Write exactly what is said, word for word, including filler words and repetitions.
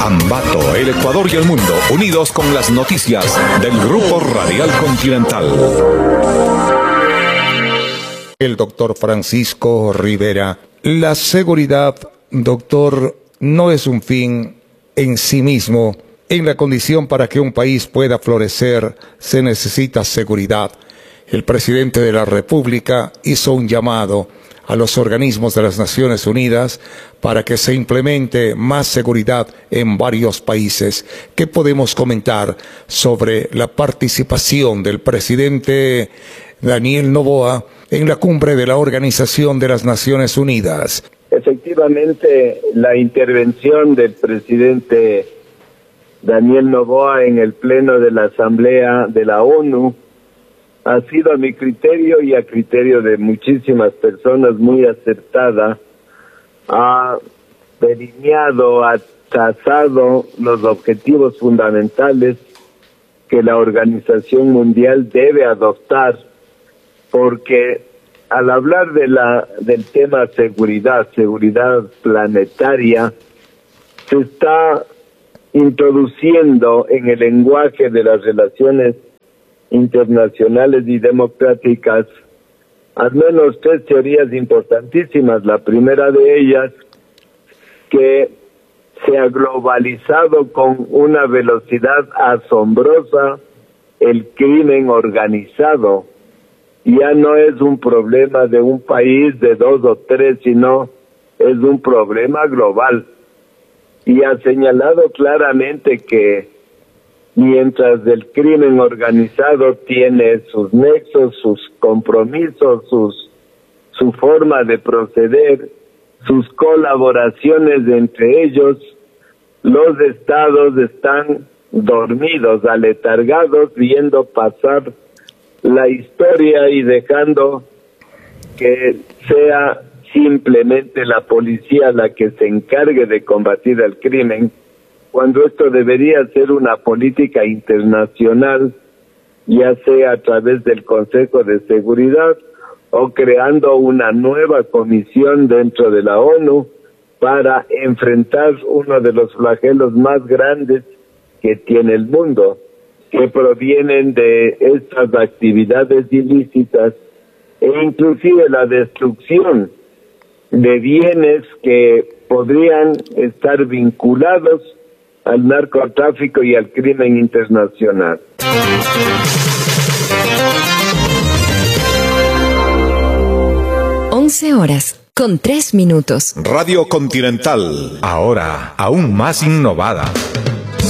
Ambato, el Ecuador y el mundo, unidos con las noticias del Grupo Radial Continental. El doctor Francisco Rivera. La seguridad, doctor, no es un fin en sí mismo. En la condición para que un país pueda florecer, se necesita seguridad. El presidente de la República hizo un llamado a los organismos de las Naciones Unidas para que se implemente más seguridad en varios países. ¿Qué podemos comentar sobre la participación del presidente Daniel Noboa en la cumbre de la Organización de las Naciones Unidas? Efectivamente, la intervención del presidente Daniel Noboa en el pleno de la Asamblea de la ONU ha sido a mi criterio y a criterio de muchísimas personas muy acertada. Ha delineado, ha trazado los objetivos fundamentales que la Organización Mundial debe adoptar, porque al hablar de la del tema seguridad, seguridad planetaria, se está introduciendo en el lenguaje de las relaciones internacionales y democráticas al menos tres teorías importantísimas. La primera de ellas, que se ha globalizado con una velocidad asombrosa el crimen organizado. Ya no es un problema de un país, de dos o tres, sino es un problema global. Y ha señalado claramente que mientras el crimen organizado tiene sus nexos, sus compromisos, sus su forma de proceder, sus colaboraciones entre ellos, los estados están dormidos, aletargados, viendo pasar la historia y dejando que sea simplemente la policía la que se encargue de combatir el crimen, cuando esto debería ser una política internacional, ya sea a través del Consejo de Seguridad o creando una nueva comisión dentro de la ONU para enfrentar uno de los flagelos más grandes que tiene el mundo, que provienen de estas actividades ilícitas e inclusive la destrucción de bienes que podrían estar vinculados al narcotráfico y al crimen internacional. once horas con tres minutos. Radio Continental, ahora aún más innovada.